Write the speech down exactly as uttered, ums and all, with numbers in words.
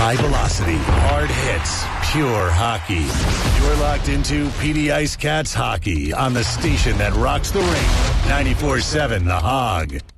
High velocity, hard hits, pure hockey. You're locked into P D Ice Cats hockey on the station that rocks the rink. ninety-four seven The Hog.